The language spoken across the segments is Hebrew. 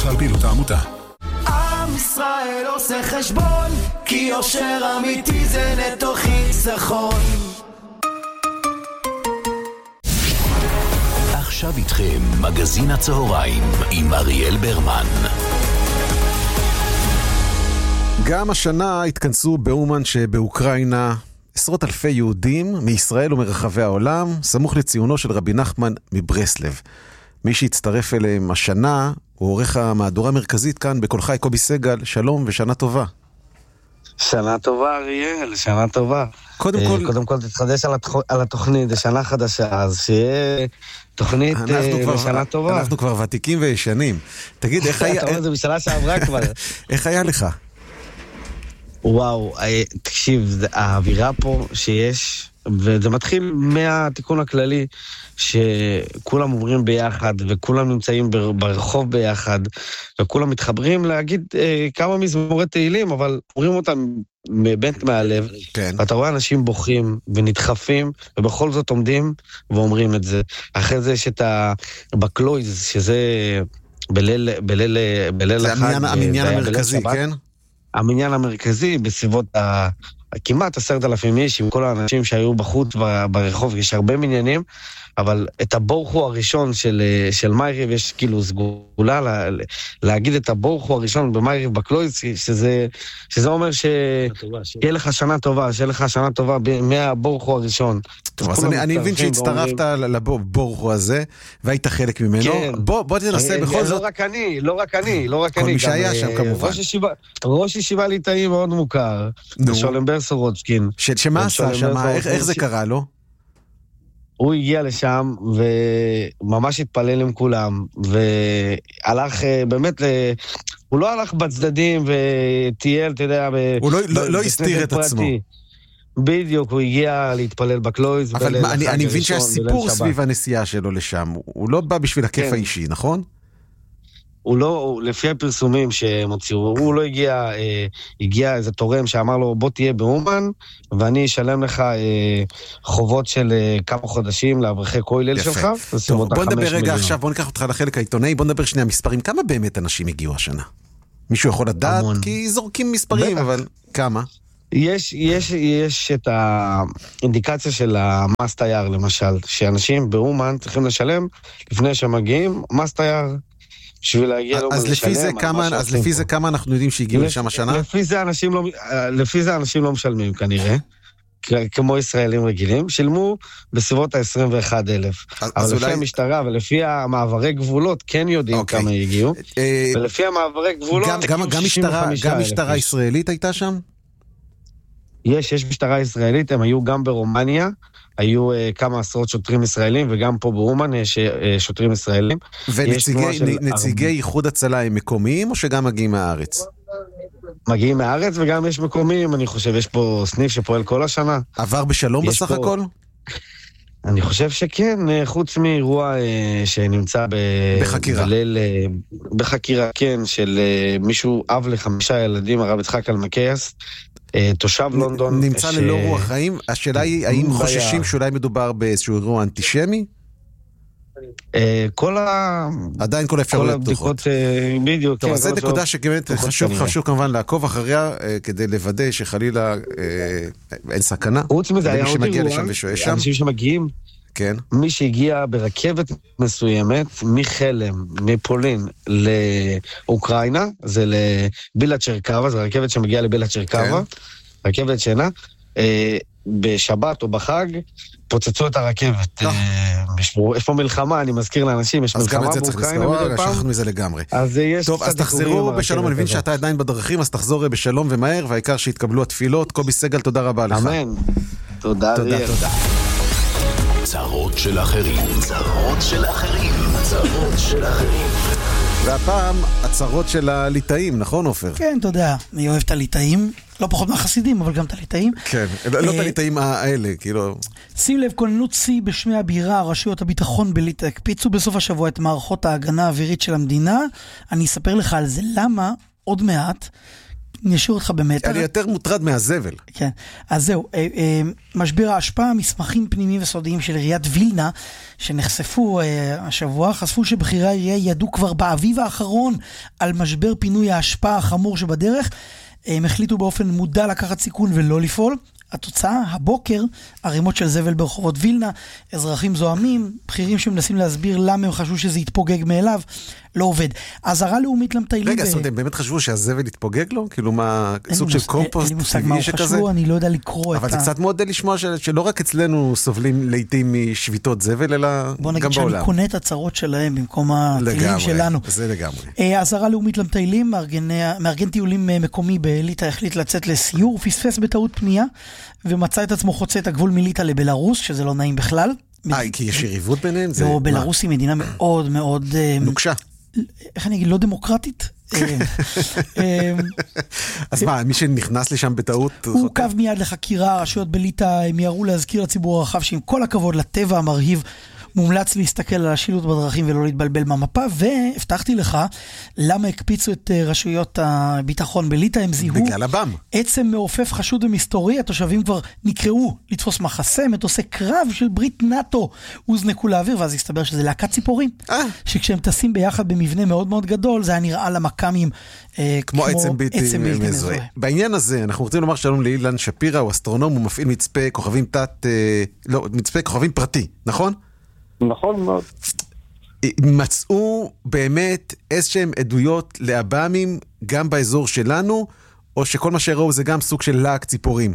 לכלל פעילות העמותה. עם ישראל עושה חשבון, כי יושר אמיתי זה נטו חיסכון. עכשיו איתכם מגזין הצהריים עם אריאל ברמן. גם השנה התכנסו באומן שבאוקראינה עשרות אלפי יהודים מישראל ומרחבי העולם, סמוך לציונו של רבי נחמן מברסלב. מי שהצטרף אליהם השנה הוא עורך המהדורה המרכזית כאן בקול חי, קובי סגל. שלום ושנה טובה. שנה טובה אריאל, שנה טובה. קודם כל תתחדש על התוכנית, זה שנה חדשה, אז שיהיה תוכנית לשנה טובה. אנחנו כבר ותיקים וישנים. תגיד, איך היה... אתה אומר, זה בשנה שעברה כבר. איך היה לך? וואו, תקשיב, האווירה פה שיש, וזה מתחיל מהתיקון הכללי, שכולם אומרים ביחד, וכולם נמצאים ברחוב ביחד, וכולם מתחברים להגיד כמה מזמורי תהילים, אבל אומרים אותם מבית מהלב, כן. ואתה רואה אנשים בוכים ונדחפים, ובכל זאת עומדים ואומרים את זה. אחרי זה יש את בקלויז, שזה בליל זה החג, המניין המרכזי, כן? המניין המרכזי בסביבות כמעט 10,000 איש, עם כל האנשים שהיו בחוץ ברחוב, יש הרבה מניינים, אבל את הבורחו הראשון של מייריב, יש כאילו סגולה להגיד את הבורחו הראשון במייריב בקלויז, שזה אומר שיהיה לך שנה טובה, שיהיה לך שנה טובה מהבורחו הראשון. טוב, אז אני מבין שהצטרפת לבורחו הזה, והיית חלק ממנו. כן. בוא תנסה בכל זאת. לא רק אני. כל מי שהיה שם כמובן. ראש ישיבה ליטאי מאוד מוכר, שולמבר סורוצ'קין. שמה עשה שם? איך זה קרה לו? הוא הגיע לשם וממש התפלל עם כולם, והלך באמת, הוא לא הלך בצדדים וטייל, אתה יודע, הוא לא הסתיר את עצמו. בדיוק, הוא הגיע להתפלל בקלויז. אבל אני מבין שהסיפור סביב הנסיעה שלו לשם, הוא לא בא בשביל הכיף האישי, נכון? הוא לא, לפי הפרסומים שהם הוציאו, הוא לא הגיע איזה תורם שאמר לו, בוא תהיה באומן, ואני אשלם לך חובות של כמה חודשים לאברכי כולל שלך. טוב, בוא נדבר רגע עכשיו, בוא ניקח אותך לחלק העיתונאי, בוא נדבר שני המספרים, כמה באמת אנשים הגיעו השנה? מישהו יכול לדעת? כי זורקים מספרים, אבל כמה? יש את האינדיקציה של המס תייר, למשל, שאנשים באומן צריכים לשלם לפני שמגיעים, מס תייר. אז לפי זה כמה אנחנו יודעים שהגיעו לשם השנה? לפי זה אנשים לא משלמים כנראה, כמו ישראלים רגילים, שילמו בסביבות ה-21,000. אבל לפי המשטרה ולפי המעברי גבולות כן יודעים כמה הגיעו, ולפי המעברי גבולות גם משטרה ישראלית הייתה שם? יש משטרה ישראלית, הם היו גם ברומניה, היו כמה עשרות שוטרים ישראלים, וגם פה באומן יש שוטרים ישראלים. ונציגי ייחוד הצלה הם מקומיים, או שגם מגיעים מהארץ? מגיעים מהארץ, וגם יש מקומיים, אני חושב, יש פה סניף שפועל כל השנה. עבר בשלום בסך הכל? אני חושב שכן, חוץ מאירוע שנמצא בחקירה, כן, של מישהו, אב ל5 ילדים, הרב יצחק אלמקייס, תושב לונדון. נמצא ללא רוח חיים. השאלה היא, האם חוששים שאולי מדובר באיזשהו אירוע אנטישמי? עדיין כל האפשרויות פתוחות. בדיוק. טוב, אז זו נקודה שכבאמת חשוב כמובן לעקוב אחריה, כדי לוודא שחלילה אין סכנה. חוץ מזה היה עוד אירוע, אנשים שמגיעים, מי שהגיע ברכבת מסוימת, מחלם, מפולין לאוקראינה, זה לבילה צ'רקבה, זה רכבת שמגיעה לבילה צ'רקבה, רכבת שינה, בשבת או בחג, פוצצו את הרכבת. יש פה מלחמה, אני מזכיר לאנשים, יש מלחמה באוקראינה מדי פעם. שכחנו מזה לגמרי. טוב, אז תחזרו בשלום, אני מבין שאתה עדיין בדרכים, אז תחזור בשלום ומהר, והעיקר שהתקבלו התפילות. קובי סגל, תודה רבה לך. אמן. תודה. צרות של אחרים. והפעם הצרות של הליטאים, נכון עופר? כן, אתה יודע, אני אוהב את הליטאים, לא פחות מהחסידים, אבל גם את הליטאים. כן, לא את הליטאים האלה, כאילו... שים לב, כוננות צי בשמי הבירה, רשויות הביטחון בליטא הקפיצו בסוף השבוע את מערכות ההגנה האווירית של המדינה. אני אספר לך על זה למה, עוד מעט, נשאיר אותך במטר. אני יותר מוטרד מהזבל. כן, אז זהו, משבר ההשפעה, מסמכים פנימיים וסודיים של עיריית וילנה, שנחשפו השבוע, חשפו שבחירי העירייה ידעו כבר באביב האחרון על משבר פינוי ההשפעה החמור שבדרך, הם החליטו באופן מודע לקחת סיכון ולא לפעול. התוצאה, הבוקר, ערימות של זבל ברחובות וילנה, אזרחים זוהמים, בכירים שמנסים להסביר למה הם חשבו שזה יתפוגג מאליו, לא עובד. אזהרה לאומית למטיילים... רגע, זאת אומרת, הם באמת חשבו שהזבל יתפוגג לו? כאילו מה, סוג של קומפוסט טבעי שכזה? חשבו, אני לא יודע לקרוא את ה... אבל זה קצת מאוד לשמוע שלא רק אצלנו סובלים לעתים משביתות זבל, אלא גם בעולם. בוא נגיד שאני קונה את הצרות שלהם במקום הטילים שלנו. זה לגמרי. אזהרה לאומית למטיילים, מארגן טיולים מקומי בליטא החליט לצאת לסיור, פספס בטעות פנייה, ומצא את עצמו חוצה את הגבול מליטא לבלרוס, שזה לא נעים בכלל. כי יש יריבות ביניהם? לא, בלרוס היא מדינה מאוד מאוד... נוקשה. איך אני אגיד, לא דמוקרטית? אז מה, מי שנכנס לשם בטעות... הוא עוכב מיד לחקירה, הרשויות בליטא הם יראו להזכיר לציבור הרחב שעם כל הכבוד לטבע המרהיב, מומלץ להסתכל על השילוט בדרכים ולא להתבלבל מהמפה, והבטחתי לך למה הקפיצו את רשויות הביטחון בליטא, הם זיהו בגלל הבם. עצם מעופף חשוד ומסתורי, התושבים כבר נקראו לתפוס מחסה, מטוסי קרב של ברית נאטו הוזנקו לאוויר, ואז הסתבר שזה להקת ציפורים, שכשהם טסים ביחד במבנה מאוד מאוד גדול, זה היה נראה למקמים כמו עצם בלתי מזוהה. בעניין הזה, אנחנו רוצים לומר שלום לאילן שפירא, הוא אסטרונום, הוא מפעיל מצפה כוכבים פרטי, נכון? נכון מאוד. מצאו באמת איזשהם עדויות לאב"מים גם באזור שלנו, או שכל מה שראו זה גם סוג של לעק ציפורים?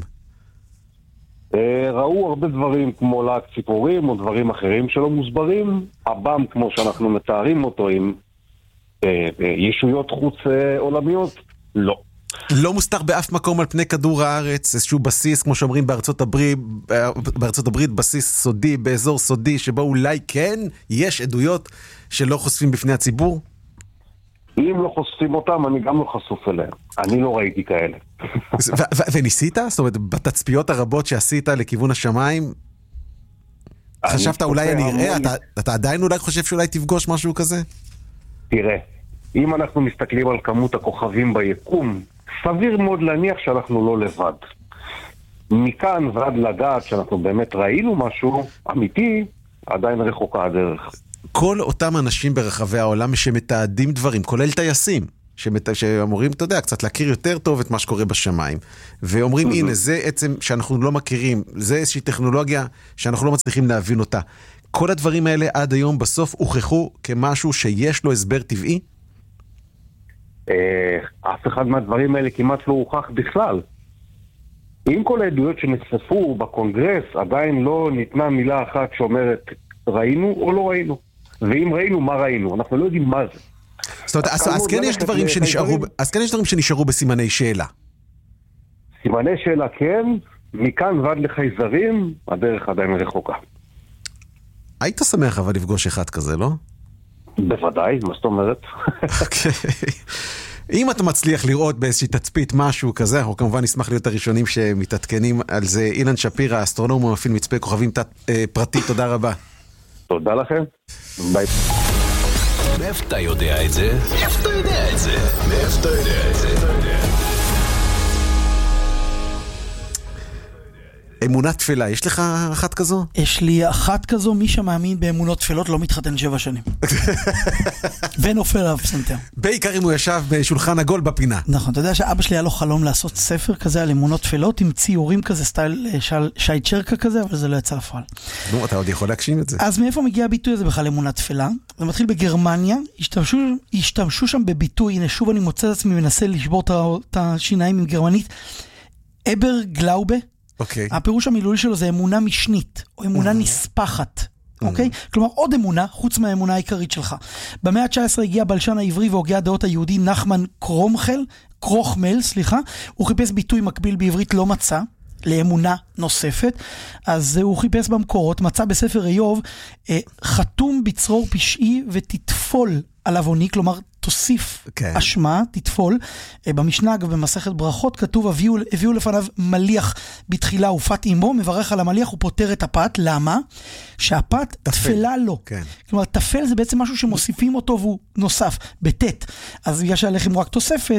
ראו הרבה דברים כמו לעק ציפורים או דברים אחרים שלא מוסברים. אב"ם כמו שאנחנו מתארים אותו עם ישויות חוץ עולמיות, לא. לא מוסתר באף מקום על פני כדור הארץ, איזשהו בסיס, כמו שאומרים בארצות הברית, בסיס סודי, באזור סודי, שבו אולי כן יש עדויות שלא חושפים בפני הציבור? אם לא חושפים אותם, אני גם לא חשוף אליהם. אני לא ראיתי כאלה. וניסית? זאת אומרת, בתצפיות הרבות שעשית לכיוון השמיים, חשבת אולי אני אראה? אתה עדיין אולי חושב שאולי תפגוש משהו כזה? תראה, אם אנחנו מסתכלים על כמות הכוכבים ביקום, סביר מאוד להניח שאנחנו לא לבד. מכאן ועד לדעת שאנחנו באמת ראינו משהו אמיתי, עדיין רחוקה הדרך. כל אותם אנשים ברחבי העולם שמתעדים דברים, כולל טייסים, שאמורים, אתה יודע, קצת להכיר יותר טוב את מה שקורה בשמיים, ואומרים, הנה, זה עצם שאנחנו לא מכירים, זה איזושהי טכנולוגיה שאנחנו לא מצליחים להבין אותה. כל הדברים האלה עד היום בסוף הוכחו כמשהו שיש לו הסבר טבעי? אף אחד מהדברים האלה כמעט לא הוכח בכלל. עם כל העדויות שנחשפו בקונגרס, עדיין לא ניתנה מילה אחת שאומרת ראינו או לא ראינו. ואם ראינו, מה ראינו? אנחנו לא יודעים מה זה. זאת אומרת, אז כן יש דברים שנשארו בסימני שאלה. סימני שאלה כן, מכאן ועד לחייזרים, הדרך עדיין רחוקה. היית שמח אבל לפגוש אחד כזה, לא? בוודאי, מה זאת אומרת? אם אתה מצליח לראות באיזושהי תצפית משהו כזה, אנחנו כמובן נשמח להיות הראשונים שמתעדכנים על זה. אילן שפירא, האסטרונום ומפעיל מצפה כוכבים פרטי, תודה רבה. תודה לכם, ביי. מאיפה אתה יודע את זה? מאיפה אתה יודע את זה? מאיפה אתה יודע את זה? אמונה תפלה, יש לך אחת כזו? יש לי אחת כזו, מי שמאמין באמונות תפלות לא מתחתן 7 שנים. ונופל עליו פסנתר. בעיקר אם הוא ישב בשולחן עגול בפינה. נכון, אתה יודע שאבא שלי היה לו חלום לעשות ספר כזה על אמונות תפלות, עם ציורים כזה, סטייל שי צ'רקה כזה, אבל זה לא יצא לפועל. נו, אתה עוד יכול להגשים את זה. אז מאיפה מגיע הביטוי הזה בכלל אמונה תפלה? זה מתחיל בגרמניה, השתמשו שם בביטוי, הנה שוב אני מוצא את עצמי מנסה לשבור את השיניים עם גרמנית, אבר גלאובה, הפירוש המילולי שלו זה אמונה משנית, או אמונה נספחת. אוקיי? כלומר, עוד אמונה, חוץ מהאמונה העיקרית שלך. במאה ה-19 הגיע בלשן העברי והוגה הדעות היהודי נחמן קרוחמל, הוא חיפש ביטוי מקביל בעברית לא מצא, לאמונה נוספת, אז הוא חיפש במקורות, מצא בספר איוב, חתום בצרור פשעי ותתפול על אבוני, כלומר, תוסיף אשמה, תתפול. במשנה ובמסכת ברכות כתוב, הביאו לפניו מליח בתחילה ופת עמו, מברך על המליח ופותר את הפת. למה? שהפת תפלה לו. כלומר, תפל זה בעצם משהו שמוסיפים אותו והוא נוסף, בתת. אז בגלל שהלחם רק תוספת,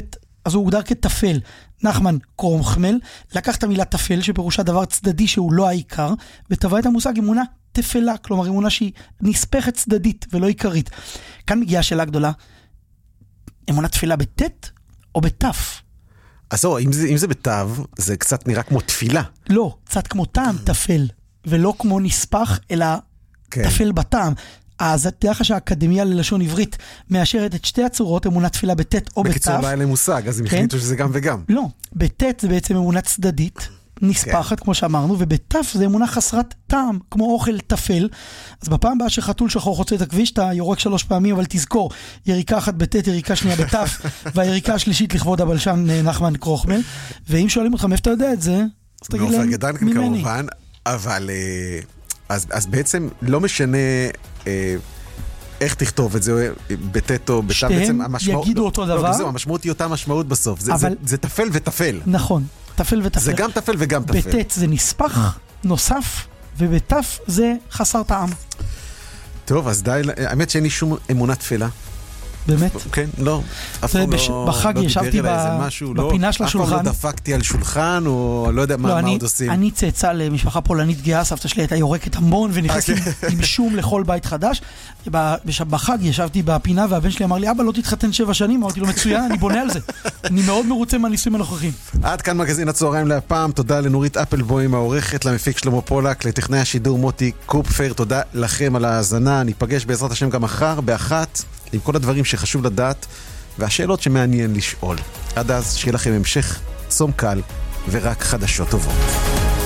אז הוא הוגדר כתפל. נחמן קרוחמל לקח את המילה תפל, שפירושה דבר צדדי שהוא לא העיקר, וטבע את המושג אמונה תפלה, כלומר אמונה שהיא נספחת צדדית ולא עיקרית. כאן מגיעה השאלה גדולה, אמונה תפלה בתת או בתף? אז זהו, אם זה בתו, זה קצת נראה כמו תפילה. לא, קצת כמו טעם תפל, ולא כמו נספח, אלא תפל בטעם. אז תדע לך שהאקדמיה ללשון עברית מאשרת את שתי הצורות, אמונה תפילה בתת או בתף. בקיצור, לא היה להם מושג, אז הם החליטו שזה גם וגם. לא, בתת זה בעצם אמונה צדדית, נספחת, כמו שאמרנו, ובתף זה אמונה חסרת טעם, כמו אוכל תפל. אז בפעם הבאה שחתול שחור חוצה את הכביש, אתה יורק 3 פעמים, אבל תזכור, יריקה אחת בתת, יריקה שנייה בתף, והיריקה השלישית לכבוד הבלשן נחמן קרוחמל. ואם שואלים אותך, מאיפה אתה יודע את זה? אז תגיד להם, ממני. כמובן, אבל אז בעצם לא משנה איך תכתוב את זה, בתת או בתף, שתיהם יגידו אותו דבר. לא, המשמעות היא אותה משמעות בסוף, זה תפל ותפל. נכון. תפל ותפל. זה גם תפל וגם תפל. בתת זה נספח, נוסף, ובתף זה חסר טעם. טוב, אז די, האמת שאין לי שום אמונה תפלה. באמת? כן, לא. אף פעם בחג ישבתי בפינה של השולחן. אף פעם לא דפקתי על שולחן, או לא יודע מה עוד עושים. אני צאצא למשפחה פולנית גאה, סבתא שלי הייתה יורקת המון, ונכנסים עם שום לכל בית חדש. בחג ישבתי בפינה, והבן שלי אמר לי, אבא, לא תתחתן 7 שנים, אמרתי לו, מצוין, אני בונה על זה. אני מאוד מרוצה מהניסויים הנוכחים. עד כאן מגזין הצהריים להפעם, תודה לנורית אפלבוים העורכת, למפיק שלמה פולק, לטכנאי השידור מוטי קופפר, תודה לכם על ההאזנה, ניפגש בעזרת השם גם מחר באחת, עם כל הדברים שחשוב לדעת, והשאלות שמעניין לשאול. עד אז, שיהיה לכם המשך צום קל, ורק חדשות טובות.